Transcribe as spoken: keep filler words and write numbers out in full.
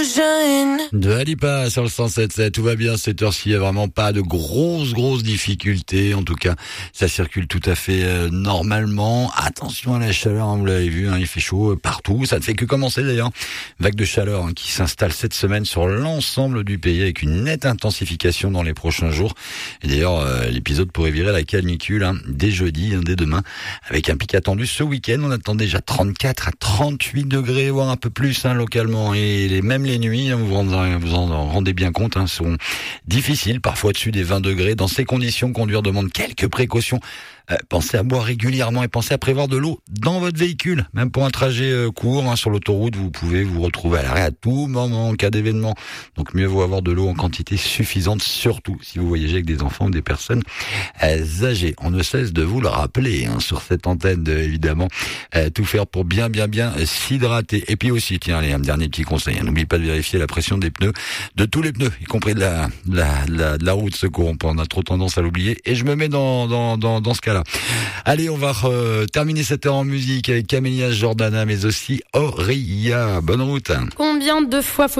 De Alipa sur le cent sept sept, tout va bien cette heure-ci, il n'y a vraiment pas de grosses grosses difficultés, en tout cas ça circule tout à fait euh, normalement. Attention à la chaleur, hein, vous l'avez vu, hein, il fait chaud partout, ça ne fait que commencer d'ailleurs. Vague de chaleur hein, qui s'installe cette semaine sur l'ensemble du pays avec une nette intensification dans les prochains jours. Et d'ailleurs euh, l'épisode pourrait virer à la canicule hein, dès jeudi, hein, dès demain, avec un pic attendu ce week-end. On attend déjà trente-quatre à trente-huit degrés, voire un peu plus hein, localement, et les, même les nuits, hein, vous vous en, vous en rendez bien compte, hein, sont difficiles, parfois au-dessus des vingt degrés. Dans ces conditions, conduire demande quelques précautions. Euh, pensez à boire régulièrement et pensez à prévoir de l'eau dans votre véhicule, même pour un trajet euh, court hein, sur l'autoroute. Vous pouvez vous retrouver à l'arrêt à tout moment en cas d'événement, donc mieux vaut avoir de l'eau en quantité suffisante, surtout si vous voyagez avec des enfants ou des personnes euh, âgées. On ne cesse de vous le rappeler hein, sur cette antenne, de, évidemment, euh, tout faire pour bien bien bien euh, s'hydrater. Et puis aussi, tiens, allez, un dernier petit conseil, hein, n'oubliez pas de vérifier la pression des pneus, de tous les pneus, y compris de la, la, la, de la roue de secours. On a trop tendance à l'oublier, et je me mets dans, dans, dans, dans ce cas-là. Allez, on va euh, terminer cette heure en musique avec Camélia Jordana, mais aussi Auria. Bonne route. Combien de fois faut